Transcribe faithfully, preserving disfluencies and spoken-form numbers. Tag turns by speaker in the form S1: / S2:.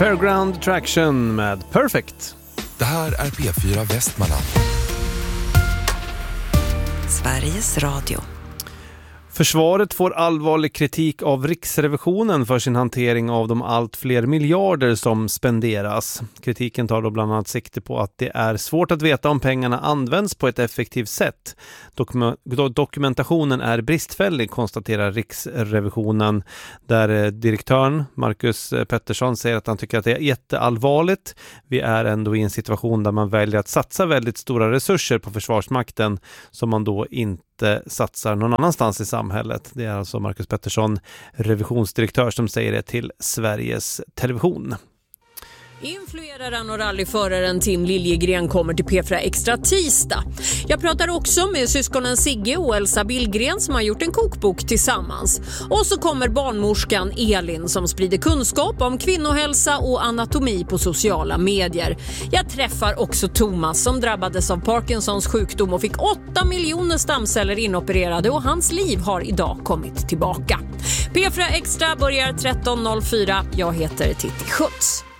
S1: Fairground Traction med Perfect.
S2: Det här är P fyra Västmanland.
S3: Sveriges Radio.
S1: Försvaret får allvarlig kritik av Riksrevisionen för sin hantering av de allt fler miljarder som spenderas. Kritiken tar då bland annat sikte på att det är svårt att veta om pengarna används på ett effektivt sätt. Dokum- dokumentationen är bristfällig, konstaterar Riksrevisionen, där direktören Marcus Pettersson säger att han tycker att det är jätteallvarligt. Vi är ändå i en situation där man väljer att satsa väldigt stora resurser på Försvarsmakten som man då inte satsar någon annanstans i samhället. Det är alltså Marcus Pettersson, revisionsdirektör, som säger det till Sveriges Television.
S4: Influeraren och rallyföraren Tim Liljegren kommer till P fyra Extra tisdag. Jag pratar också med syskonen Sigge och Elsa Billgren som har gjort en kokbok tillsammans. Och så kommer barnmorskan Elin som sprider kunskap om kvinnohälsa och anatomi på sociala medier. Jag träffar också Thomas som drabbades av Parkinsons sjukdom och fick åtta miljoner stamceller inopererade, och hans liv har idag kommit tillbaka. P fyra Extra börjar tretton noll fyra. Jag heter Titti Schutz.